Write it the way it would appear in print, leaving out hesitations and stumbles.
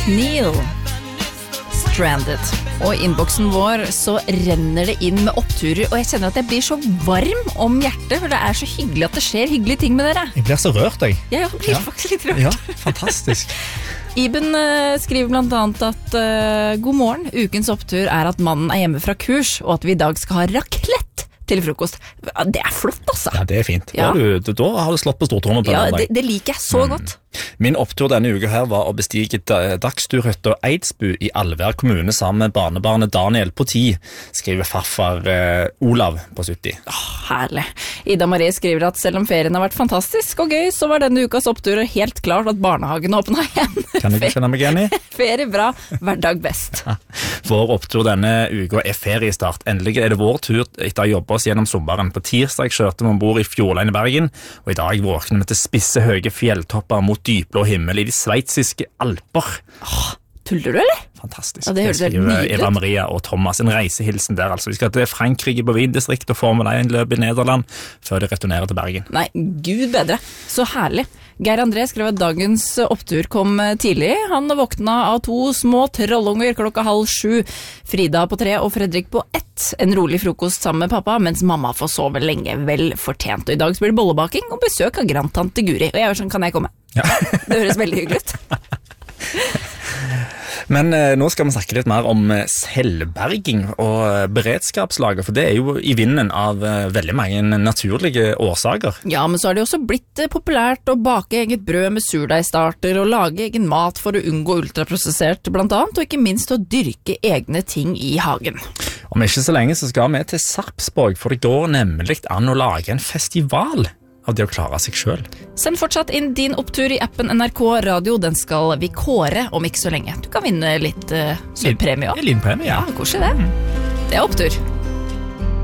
McNeil, Stranded. Og I innboksen vår så renner det inn med oppturer, og jeg kjenner at jeg blir så varm om hjertet, for det så hyggelig at det skjer hyggelige ting med dere. Jeg blir så rørt, jeg. Jeg blir faktisk litt rørt. Ja, fantastisk. Iben skriver blant annet at god morgen, ukens opptur at mannen hjemme fra kurs, og at vi I dag skal ha raclette til frokost. Det flott, altså. Ja, det fint. Da har du slått på stortårnet på den dag. Det liker jeg så godt. Min opptur denne uka her var å bestige dagsturhytta Eidsbu I Alvær kommune sammen med barnebarnet Daniel på 10, skriver farfar Olav på 70. Herlig. Ida Marie skriver at selv om ferien har vært fantastisk og gøy, så var denne ukas opptur helt klart at barnehagen åpnet igjen. Kan du ikke kjenne meg igjen I? Ferie bra, hverdag best. Vår opptur denne uka feriestart. Endelig det vår tur etter å jobbe oss gjennom sommeren. På tirsdag kjørte vi ombord I Fjordline I Bergen, og I dag våkner vi til spisse høye fjelltopper mot dypblå himmel I de sveitsiske Alper. Tuller du, eller? Fantastisk. Ja, det høres helt nydelig ut. Eva Maria og Thomas, en reisehilsen der altså. Vi skal til Frankrike på Vindistrikt og Formel 1-løp I Nederland, før de returnerer til Bergen. Nei, Gud bedre. Så herlig. Geir André skrev at dagens opptur kom tidlig. Han våkna av 2 små trollunger klokka 6:30. Frida på 3 og Fredrik på 1. En rolig frokost sammen med pappa, mens mamma får sove lenge, vel fortjent. Og I dag blir det bollebaking og besøk av grandtante Guri. Og jeg sånn, kan jeg komme? Ja. Det høres veldig hyggelig ut. Men nå skal vi snakke litt mer om selvberging og beredskapslager, for det jo I vinden av veldig mange naturlige årsaker. Ja, men så det også blitt populært å bake eget brød med surdeigstarter og lage egen mat for å unngå ultraprosessert blant annet, og ikke minst å dyrke egne ting I hagen. Om ikke så lenge så skal vi til Sarpsborg, for det går nemlig an å lage en festival av det å klare seg selv. Send fortsatt inn din opptur I appen NRK Radio. Den skal vi kåre om ikke så lenge. Du kan vinne litt søt premie også. Litt premie, ja. Ja, koselig det. Det opptur.